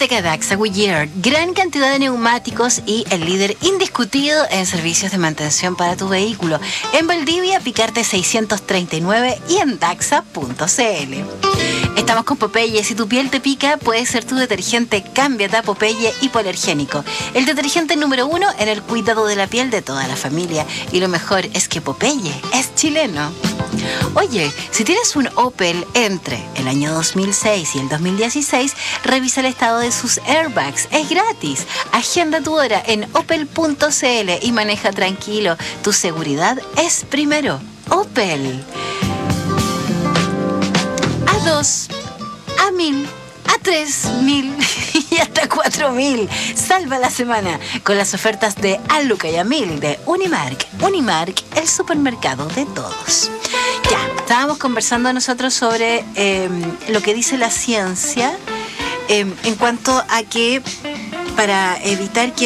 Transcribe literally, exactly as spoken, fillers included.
Llega Daxa Goodyear, gran cantidad de neumáticos y el líder indiscutido en servicios de mantención para tu vehículo. En Valdivia, Picarte seiscientos treinta y nueve y en daxa punto c l. Estamos con Popeye. Si tu piel te pica, puede ser tu detergente Cámbiate a Popeye hipoalergénico. El detergente número uno en el cuidado de la piel de toda la familia. Y lo mejor es que Popeye es chileno. Oye, si tienes un Opel entre el año dos mil seis y el dos mil dieciséis, revisa el estado de sus airbags. Es gratis. Agenda tu hora en opel punto c l y maneja tranquilo. Tu seguridad es primero. Opel. A dos, a mil, a tres mil y hasta cuatro mil. Salva la semana con las ofertas de A Luca y a Mil de Unimark. Unimark, el supermercado de todos. Ya, estábamos conversando nosotros sobre eh, lo que dice la ciencia eh, en cuanto a que para evitar que